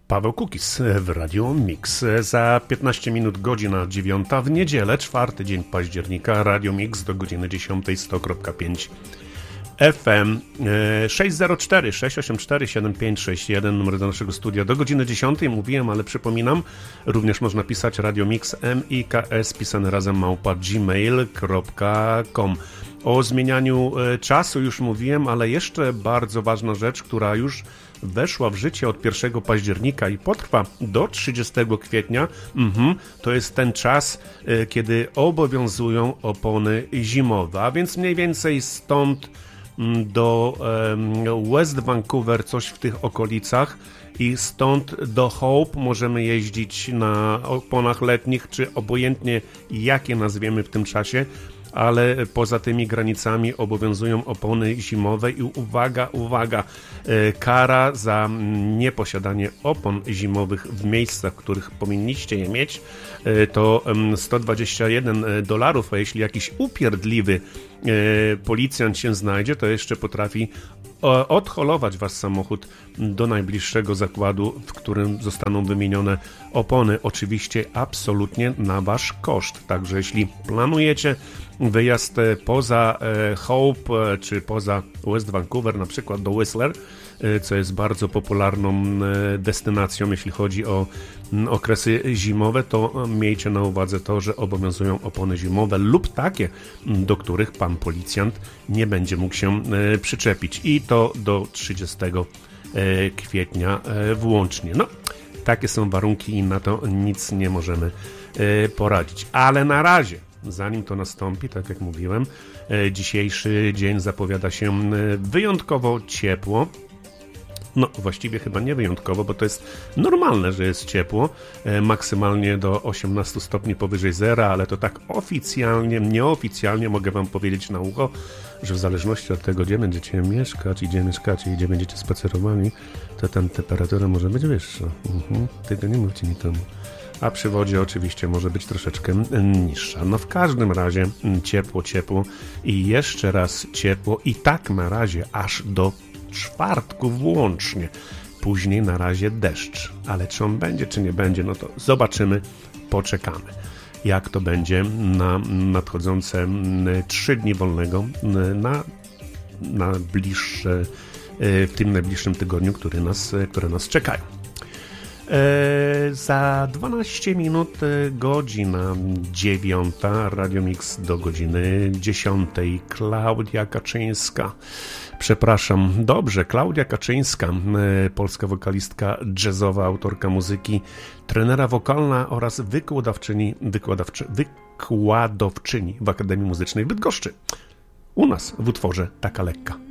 Paweł Kukis w Radio Mix. Za 15 minut godzina 9 w niedzielę, 4 dzień października, Radio Mix do godziny 10, 100.5 FM 604 684 7561, numer do naszego studia do godziny 10. Mówiłem, ale przypominam, również można pisać Radio Mix MIKS pisane razem @gmail.com. O zmienianiu czasu już mówiłem, ale jeszcze bardzo ważna rzecz, która już weszła w życie od 1 października i potrwa do 30 kwietnia, to jest ten czas, kiedy obowiązują opony zimowe, a więc mniej więcej stąd do West Vancouver, coś w tych okolicach, i stąd do Hope możemy jeździć na oponach letnich, czy obojętnie jakie nazwiemy w tym czasie, ale poza tymi granicami obowiązują opony zimowe i uwaga, kara za nieposiadanie opon zimowych w miejscach, w których powinniście je mieć, to $121, a jeśli jakiś upierdliwy policjant się znajdzie, to jeszcze potrafi odholować wasz samochód do najbliższego zakładu, w którym zostaną wymienione opony. Oczywiście absolutnie na wasz koszt. Także jeśli planujecie wyjazd poza Hope czy poza West Vancouver, na przykład do Whistler, co jest bardzo popularną destynacją, jeśli chodzi o okresy zimowe, to miejcie na uwadze to, że obowiązują opony zimowe lub takie, do których pan policjant nie będzie mógł się przyczepić, i to do 30 kwietnia włącznie. No, takie są warunki i na to nic nie możemy poradzić. Ale na razie, zanim to nastąpi, tak jak mówiłem, dzisiejszy dzień zapowiada się wyjątkowo ciepło. No, właściwie chyba nie wyjątkowo, bo to jest normalne, że jest ciepło, maksymalnie do 18 stopni powyżej zera, ale to tak oficjalnie, nieoficjalnie mogę wam powiedzieć na ucho, że w zależności od tego, gdzie będziecie mieszkać i gdzie mieszkacie i gdzie będziecie spacerowali, to tam temperatura może być wyższa. Tego nie mówcie nikomu. A przy wodzie oczywiście może być troszeczkę niższa. No w każdym razie ciepło i jeszcze raz ciepło i tak na razie aż do czwartku włącznie. Później na razie deszcz. Ale czy on będzie, czy nie będzie, no to zobaczymy, poczekamy. Jak to będzie na nadchodzące 3 dni wolnego, na bliższe, w tym najbliższym tygodniu, które nas czekają. Za 12 minut godzina 9, Radio Mix do godziny 10. Klaudia Kaczyńska. Przepraszam, dobrze, Klaudia Kaczyńska, polska wokalistka jazzowa, autorka muzyki, trenera wokalna oraz wykładowczyni w Akademii Muzycznej w Bydgoszczy. U nas w utworze Taka lekka.